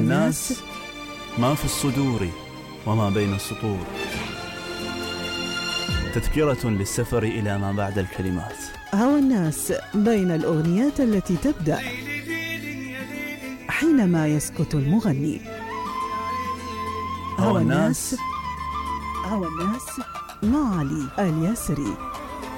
الناس ما في الصدور وما بين السطور، تذكرة للسفر إلى ما بعد الكلمات. هوى الناس بين الأغنيات التي تبدأ حينما يسكت المغني. هوى الناس مع علي الياسري.